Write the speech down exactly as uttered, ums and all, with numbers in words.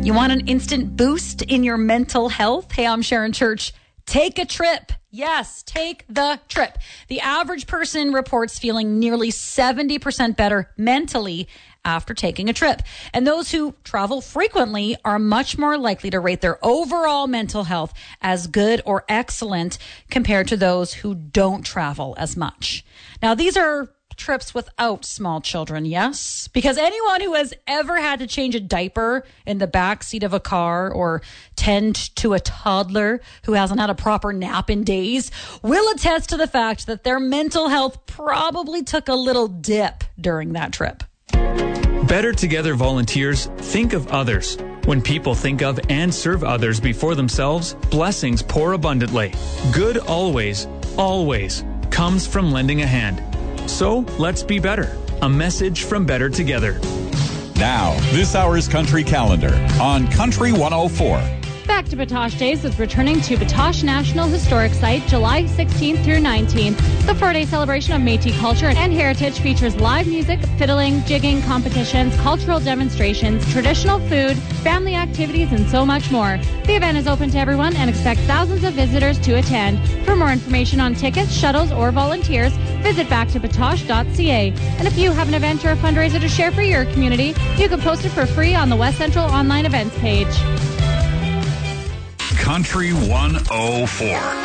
You want an instant boost in your mental health? Hey, I'm Sharon Church. Take a trip. Yes, take the trip. The average person reports feeling nearly seventy percent better mentally after taking a trip. And those who travel frequently are much more likely to rate their overall mental health as good or excellent compared to those who don't travel as much. Now, these are trips without small children, yes? Because anyone who has ever had to change a diaper in the back seat of a car or tend to a toddler who hasn't had a proper nap in days will attest to the fact that their mental health probably took a little dip during that trip. Better Together volunteers think of others. When people think of and serve others before themselves, blessings pour abundantly. Good always, always comes from lending a hand. So let's be better. A message from Better Together. Now, this hour's country calendar on Country one oh four. Back to Batoche Days with returning to Batoche National Historic Site July sixteenth through nineteenth. The four-day celebration of Métis culture and heritage features live music, fiddling, jigging competitions, cultural demonstrations, traditional food, family activities, and so much more. The event is open to everyone and expects thousands of visitors to attend. For more information on tickets, shuttles, or volunteers, visit back to batoche dot c a. And if you have an event or a fundraiser to share for your community, you can post it for free on the West Central online events page. Country one oh four.